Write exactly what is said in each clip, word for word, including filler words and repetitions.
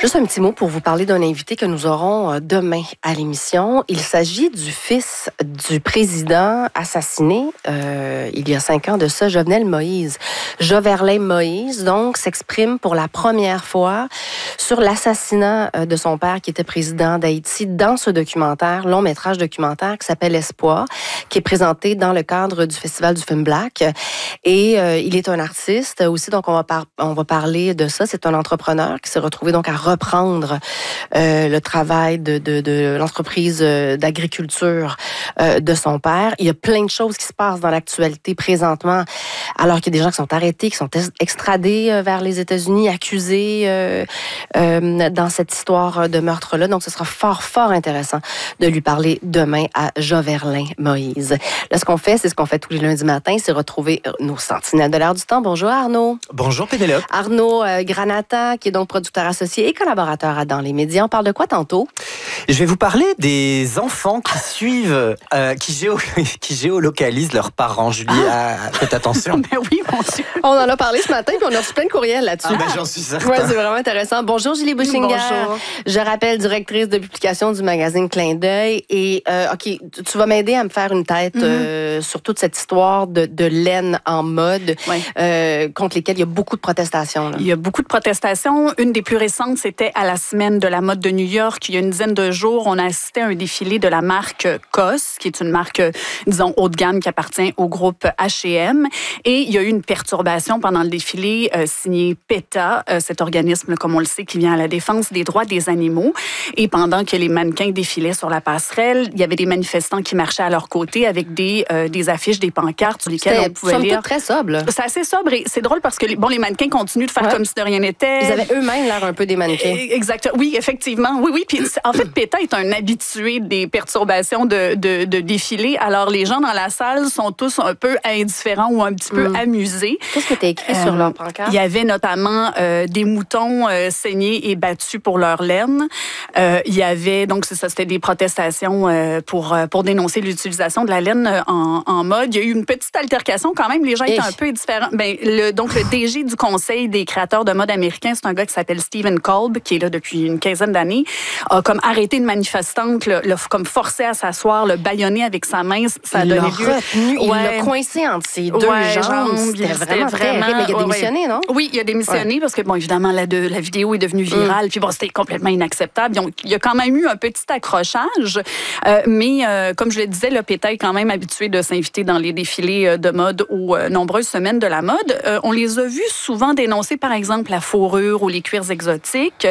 Juste un petit mot pour vous parler d'un invité que nous aurons demain à l'émission. Il s'agit du fils du président assassiné euh, il y a cinq ans de ça, Jovenel Moïse. Jovenel Moïse, donc, s'exprime pour la première fois sur l'assassinat de son père qui était président d'Haïti dans ce documentaire, long métrage documentaire qui s'appelle Espoir, qui est présenté dans le cadre du Festival du film Black. Et euh, il est un artiste aussi, donc on va, par- on va parler de ça. C'est un entrepreneur qui s'est retrouvé donc à reprendre euh, le travail de, de, de l'entreprise d'agriculture euh, de son père. Il y a plein de choses qui se passent dans l'actualité présentement, alors qu'il y a des gens qui sont arrêtés, qui sont extradés vers les États-Unis, accusés euh, euh, dans cette histoire de meurtre-là. Donc, ce sera fort, fort intéressant de lui parler demain à Jovenel Moïse. Là, ce qu'on fait, c'est ce qu'on fait tous les lundis matins, c'est retrouver nos sentinelles de l'air du temps. Bonjour Arnaud. Bonjour Pénélope. Arnaud euh, Granata, qui est donc producteur associé et collaborateur à Dans les médias. On parle de quoi tantôt? Je vais vous parler des enfants qui suivent, euh, qui, géo, qui géolocalisent leurs parents. Julie, ah. faites attention. Ben oui, mon Dieu. On en a parlé ce matin, puis on a reçu plein de courriels là-dessus. Ah, ben j'en suis certain. Ouais, c'est vraiment intéressant. Bonjour Julie Bouchinger. Bonjour. Je rappelle, directrice de publication du magazine Clin d'œil. Et, euh, OK, tu vas m'aider à me faire une tête mm-hmm. euh, sur toute cette histoire de, de laine en mode, ouais. euh, contre lesquelles il y a beaucoup de protestations. Là. Il y a beaucoup de protestations. Une des plus récentes, c'était à la semaine de la mode de New York. Il y a une dizaine de jours, on a assisté à un défilé de la marque C O S, qui est une marque, disons, haut de gamme qui appartient au groupe H et M. Et il y a eu une perturbation pendant le défilé euh, signé PETA, euh, cet organisme, comme on le sait, qui vient à la défense des droits des animaux. Et pendant que les mannequins défilaient sur la passerelle, il y avait des manifestants qui marchaient à leur côté avec des, euh, des affiches, des pancartes sur lesquelles on pouvait lire. C'est très sobre. C'est assez sobre et c'est drôle parce que les, bon, les mannequins continuent de faire ouais. comme si de rien n'était. Ils avaient eux-mêmes l'air un peu des mannequins. Exactement. Oui, effectivement. Oui, oui. Puis en fait, PETA est un habitué des perturbations de, de, de défilés. Alors, les gens dans la salle sont tous un peu indifférents ou un petit peu mm. amusés. Qu'est-ce que tu as écrit euh, sur leur pancarte? Il y avait notamment euh, des moutons euh, saignés et battus pour leur laine. Euh, il y avait, donc c'est ça, c'était des protestations euh, pour, pour dénoncer l'utilisation de la laine en, en mode. Il y a eu une petite altercation quand même. Les gens étaient un peu indifférents. Ben, le, donc, le D G du Conseil des créateurs de mode américains, c'est un gars qui s'appelle Stephen Kolb, qui est là depuis une quinzaine d'années, a comme arrêté une manifestante, l'a, l'a comme forcé à s'asseoir, le bâillonné avec sa main. Ça a il donné l'a lieu. retenu, il ouais. l'a coincé entre ses deux ouais, jambes. jambes. C'était, C'était vraiment, vraiment terrible. Il a démissionné, ouais. non? Oui, il a démissionné ouais. parce que, bon, évidemment, la, de, la vidéo est devenue virale. Mm. Puis bon, c'était complètement inacceptable. Donc, il y a quand même eu un petit accrochage. Euh, mais, euh, comme je le disais, le PETA est quand même habitué de s'inviter dans les défilés de mode aux euh, nombreuses semaines de la mode. Euh, on les a vus souvent dénoncer, par exemple, la fourrure ou les cuirs exotiques.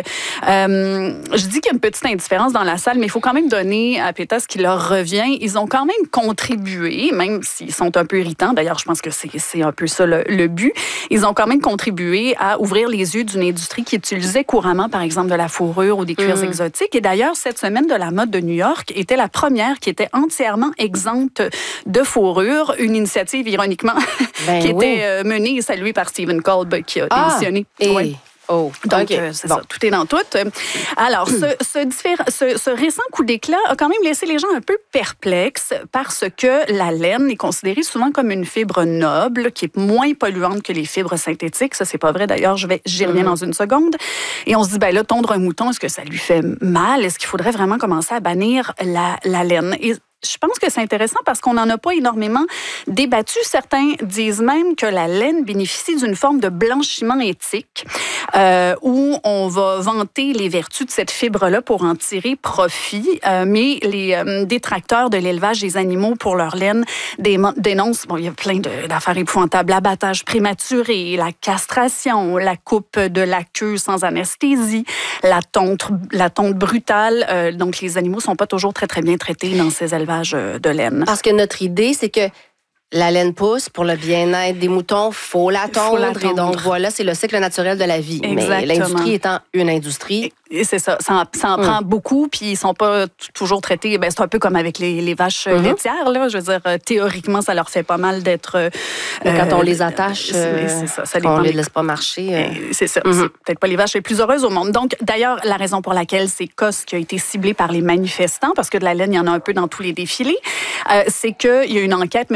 Euh, je dis qu'il y a une petite indifférence dans la salle, mais il faut quand même donner à PETA ce qui leur revient. Ils ont quand même contribué, même s'ils sont un peu irritants. D'ailleurs, je pense que c'est, c'est un peu ça le, le but. Ils ont quand même contribué à ouvrir les yeux d'une industrie qui utilisait couramment, par exemple, de la fourrure ou des cuirs mmh. exotiques. Et d'ailleurs, cette semaine de la mode de New York était la première qui était entièrement exempte de fourrure. Une initiative, ironiquement, ben qui oui. était menée et saluée par Stephen Kolb, qui a ah, démissionné. Et... Ouais. Oh, donc, okay. euh, c'est bon. ça, tout est dans tout. Alors, ce, ce, diffé- ce, ce récent coup d'éclat a quand même laissé les gens un peu perplexes parce que la laine est considérée souvent comme une fibre noble qui est moins polluante que les fibres synthétiques. Ça, c'est pas vrai. D'ailleurs, je vais, j'y reviens mm-hmm. dans une seconde. Et on se dit, ben là, tondre un mouton, est-ce que ça lui fait mal? Est-ce qu'il faudrait vraiment commencer à bannir la, la laine? Et je pense que c'est intéressant parce qu'on n'en a pas énormément débattu. Certains disent même que la laine bénéficie d'une forme de blanchiment éthique euh, où on va vanter les vertus de cette fibre-là pour en tirer profit. Euh, mais les euh, détracteurs de l'élevage des animaux pour leur laine démon- dénoncent, bon, il y a plein de, d'affaires épouvantables, l'abattage prématuré, la castration, la coupe de la queue sans anesthésie, la tonte, la tonte brutale. Euh, donc, les animaux ne sont pas toujours très, très bien traités dans ces élevages de laine. Parce que notre idée, c'est que la laine pousse pour le bien-être des moutons, faut la tondre. Faut la tondre. Et donc, voilà, c'est le cycle naturel de la vie. Exactement. Mais l'industrie étant une industrie... Et c'est ça, ça en, ça en mm. prend beaucoup, puis ils sont pas t- toujours traités. Ben, c'est un peu comme avec les, les vaches mm-hmm. laitières, là. Je veux dire, euh, théoriquement, ça leur fait pas mal d'être... Euh, Mais quand on les attache, euh, c'est ça, ça on les des... laisse pas marcher. Euh... C'est ça, mm-hmm. c'est peut-être pas les vaches les plus heureuses au monde. Donc, d'ailleurs, la raison pour laquelle c'est C O S qui a été ciblé par les manifestants, parce que de la laine, il y en a un peu dans tous les défilés, euh, c'est qu'il y a une enquête menée par PETA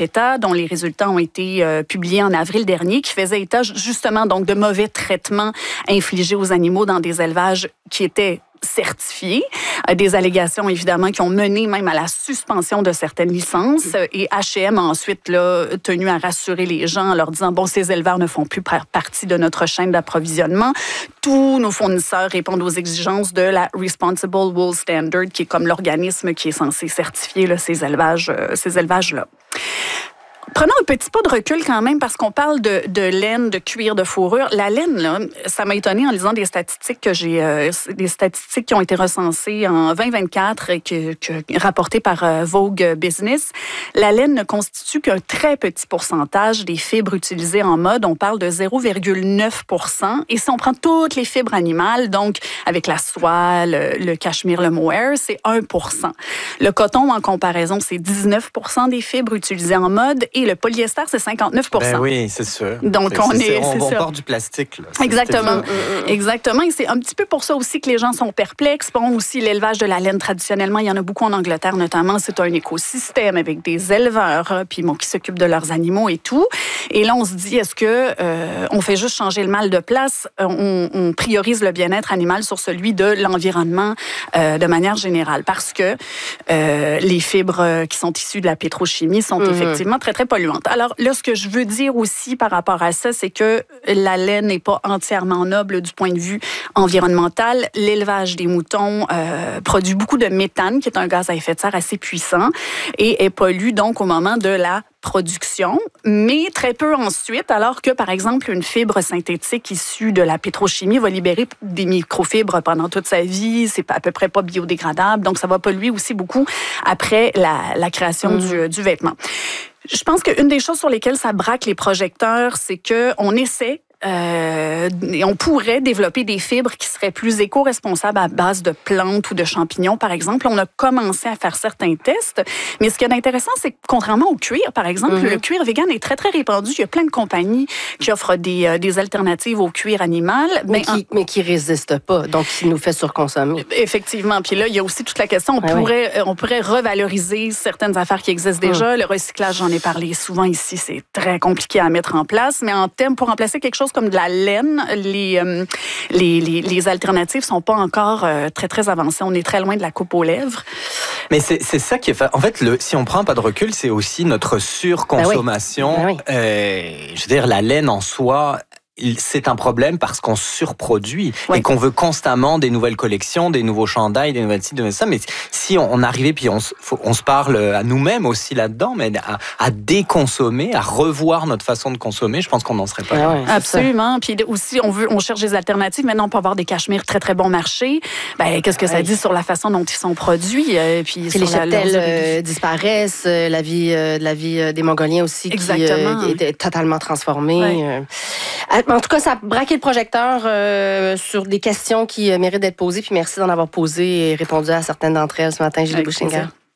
PETA, dont les résultats ont été euh, publiés en avril dernier, qui faisait état justement donc de mauvais traitements infligés aux animaux dans des élevages qui étaient certifiés, des allégations évidemment qui ont mené même à la suspension de certaines licences et H et M a ensuite là, tenu à rassurer les gens en leur disant bon, ces éleveurs ne font plus partie de notre chaîne d'approvisionnement. Tous nos fournisseurs répondent aux exigences de la Responsible Wool Standard, qui est comme l'organisme qui est censé certifier là, ces élevages, euh, ces élevages-là. Prenons un petit pas de recul quand même parce qu'on parle de, de laine, de cuir, de fourrure. La laine, là, ça m'a étonnée en lisant des statistiques que j'ai, euh, des statistiques qui ont été recensées en vingt vingt-quatre et que, que rapportées par euh, Vogue Business. La laine ne constitue qu'un très petit pourcentage des fibres utilisées en mode. On parle de zéro virgule neuf pour cent. Et si on prend toutes les fibres animales, donc avec la soie, le, le cachemire, le mohair, c'est un pour cent. Le coton, en comparaison, c'est dix-neuf pour cent des fibres utilisées en mode. Et le polyester, c'est cinquante-neuf pour cent. Ben oui, c'est sûr. Donc, c'est, on c'est, est... On, c'est on ça. porte du plastique. Là. C'est, Exactement. C'est Exactement. Et c'est un petit peu pour ça aussi que les gens sont perplexes. Bon, aussi, l'élevage de la laine, traditionnellement, il y en a beaucoup en Angleterre, notamment. C'est un écosystème avec des éleveurs, puis bon, qui s'occupent de leurs animaux et tout. Et là, on se dit, est-ce que euh, on fait juste changer le mal de place? On, on priorise le bien-être animal sur celui de l'environnement euh, de manière générale. Parce que euh, les fibres qui sont issues de la pétrochimie sont mm-hmm. effectivement très, très polluantes. Alors là, ce que je veux dire aussi par rapport à ça, c'est que la laine n'est pas entièrement noble du point de vue environnemental. L'élevage des moutons euh, produit beaucoup de méthane, qui est un gaz à effet de serre assez puissant, et est pollu donc au moment de la production, mais très peu ensuite, alors que, par exemple, une fibre synthétique issue de la pétrochimie va libérer des microfibres pendant toute sa vie, c'est à peu près pas biodégradable, donc ça va polluer aussi beaucoup après la, la création mmh. du, du vêtement. Je pense qu'une des choses sur lesquelles ça braque les projecteurs, c'est qu'on essaie Euh, et on pourrait développer des fibres qui seraient plus éco-responsables à base de plantes ou de champignons, par exemple. On a commencé à faire certains tests, mais ce qui est intéressant, c'est que contrairement au cuir, par exemple, mm-hmm. le cuir vegan est très, très répandu. Il y a plein de compagnies qui offrent des, euh, des alternatives au cuir animal. Mais, ben, qui, en... mais qui résistent pas, donc qui nous fait surconsommer. Effectivement. Puis là, il y a aussi toute la question, on, ah pourrait, oui. on pourrait revaloriser certaines affaires qui existent déjà. Mm. Le recyclage, j'en ai parlé souvent ici, c'est très compliqué à mettre en place, mais en termes, pour remplacer quelque chose comme de la laine, les, euh, les, les, les alternatives sont pas encore euh, très, très avancées. On est très loin de la coupe aux lèvres. Mais c'est, c'est ça qui est... Fa... En fait, le, si on prend pas de recul, c'est aussi notre surconsommation. Ben oui. Ben oui. Euh, je veux dire, la laine en soi... c'est un problème parce qu'on surproduit oui. et qu'on veut constamment des nouvelles collections, des nouveaux chandails, des nouvelles types de ça. Mais si on, on arrivait puis on, on se parle à nous-mêmes aussi là-dedans, mais à, à déconsommer, à revoir notre façon de consommer, je pense qu'on n'en serait pas. Ah ouais, absolument. Puis aussi, on veut, on cherche des alternatives. Maintenant, on peut avoir des cachemires très très bon marché. Ben, qu'est-ce que ça dit sur la façon dont ils sont produits euh, Puis, puis les cheptels euh, disparaissent, euh, la vie, euh, la vie euh, des Mongoliens aussi, Exactement. qui euh, est totalement transformée. Ouais. Euh, En tout cas, ça a braqué le projecteur euh, sur des questions qui euh, méritent d'être posées. Puis merci d'en avoir posé et répondu à certaines d'entre elles ce matin, Julie Bouchinger.